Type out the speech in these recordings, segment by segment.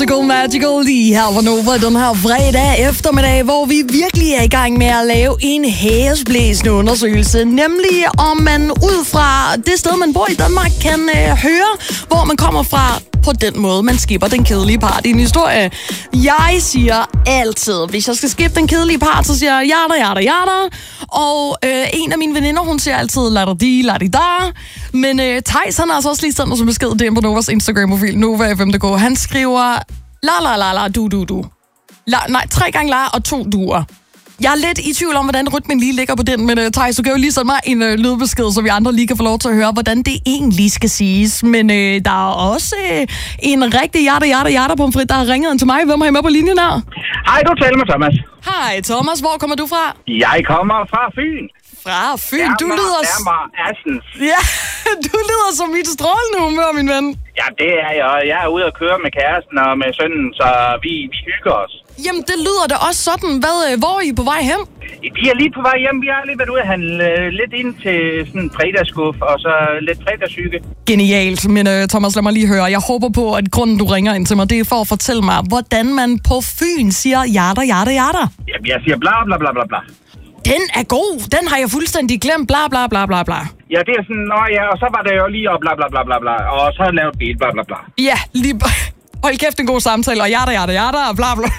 Magical lige her på Nova den her fredag eftermiddag, hvor vi virkelig er i gang med at lave en hæsblæsende undersøgelse, nemlig om man ud fra det sted, man bor i Danmark, kan høre, hvor man kommer fra på den måde, man skipper den kedelige part i en historie. Jeg siger altid, hvis jeg skal skippe den kedelige part, så siger jeg jada. Og en af mine veninder, hun siger altid la-da-di-la-di-da. Men Thijs, han har altså også lige sendt os en besked DM på Novas Instagram-profil, NovaFM.dk. Han skriver la-la-la-la, du. Nej, 3 gange la og 2 duer. Jeg er lidt i tvivl om, hvordan rytmen lige ligger på den, men Thijs, du kan jo lige sende mig en lydbesked, så vi andre lige kan få lov til at høre, hvordan det egentlig skal siges. Men der er også en rigtig jada pomfrit, der har ringet ind til mig. Hvem har I med på linjen her? Hej, du taler med Thomas. Hej Thomas, hvor kommer du fra? Jeg kommer fra Fyn. Fra Fyn? Du lyder... Nærmere Assens. Ja, du lyder som mit strålende humør, min ven. Ja, det er jeg. Jeg er ude at køre med kæresten og med sønnen, så vi hygger os. Jamen, det lyder da også sådan. Hvor er I på vej hen? Vi er lige på vej hjem. Vi har lige været ude at handle lidt ind til sådan en fredagsskuff og så lidt fredagshygge. Genialt. Men Thomas, lad mig lige høre. Jeg håber på, at grunden, du ringer ind til mig, det er for at fortælle mig, hvordan man på Fyn siger jada. Jamen, jeg siger bla bla bla bla bla. Den er god. Den har jeg fuldstændig glemt. Bla. Ja, det er sådan, og så var det jo lige og bla bla bla bla bla. Og så lavede vi et bla bla bla. Ja, lige... Hold kæft, en god samtale, og jada, og bla bla.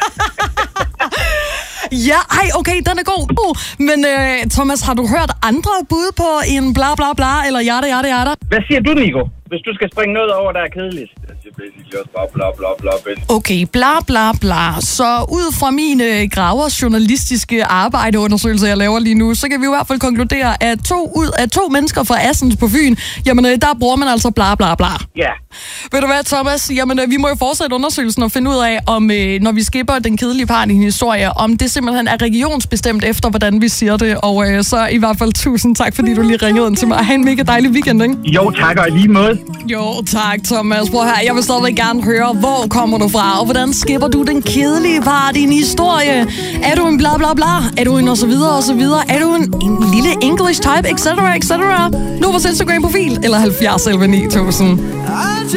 Ja, okay, den er god. Men Thomas, har du hørt andre bud på en bla bla bla, eller jada? Hvad siger du, Nico? Hvis du skal springe noget over, der er kedeligt. Det er basically også bare bla. Okay, bla. Så ud fra min gravers journalistiske arbejdeundersøgelse, jeg laver lige nu, så kan vi i hvert fald konkludere, at 2 ud af 2 mennesker fra Assens på Fyn, jamen der bruger man altså bla. Ja. Ved du hvad, Thomas? Jamen vi må jo fortsætte undersøgelsen og finde ud af, om når vi skipper den kedelige part i en historie, om det simpelthen er regionsbestemt efter, hvordan vi siger det. Og så i hvert fald 1000 tak, fordi du lige ringede ind til mig. Ha' en mega dejlig weekend, ikke? Jo, tak, og i lige måde. Jo, tak, Thomas. Prøv her, jeg vil stadig gerne høre, hvor kommer du fra, og hvordan skipper du den kedelige part i en historie? Er du en bla? Er du en og så videre? Er du en lille English type, etc.? Nu vores Instagram-profil, eller 70 11 9000.